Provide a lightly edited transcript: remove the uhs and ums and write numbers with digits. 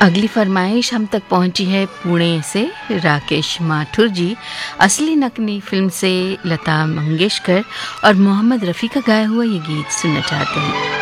अगली फरमाइश हम तक पहुंची है पुणे से राकेश माथुर जी। असली नकली फिल्म से लता मंगेशकर और मोहम्मद रफ़ी का गाया हुआ ये गीत सुनना चाहते हैं।